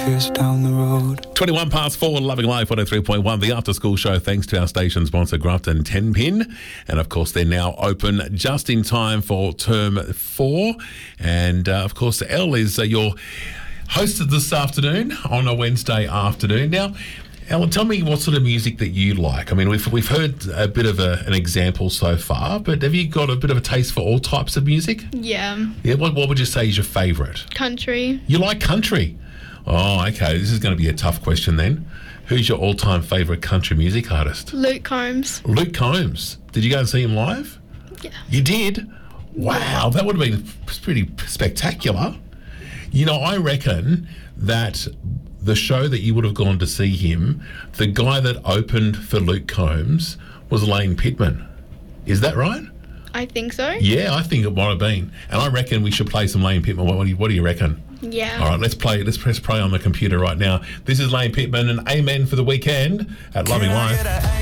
years down the road. 21 past 4, Loving Life 103.1, the after school show, thanks to our station sponsor, Grafton 10 Pin. And of course, they're now open just in time for term 4. And of course, Elle is your host this afternoon on a Wednesday afternoon. Now, Ellen, tell me what sort of music that you like. I mean, we've heard a bit of an example so far, but have you got a bit of a taste for all types of music? Yeah. Yeah. What would you say is your favourite? Country. You like country? Oh, okay. This is going to be a tough question then. Who's your all-time favourite country music artist? Luke Combs. Luke Combs. Did you go and see him live? Yeah. You did? Wow, that would have been pretty spectacular. You know, I reckon that the show that you would have gone to see him, the guy that opened for Luke Combs was Lane Pittman. Is that right? I think so. Yeah, I think it might have been. And I reckon we should play some Lane Pittman. What do you reckon? Yeah. All right, let's press play on the computer right now. This is Lane Pittman and Amen for the weekend at Loving Life.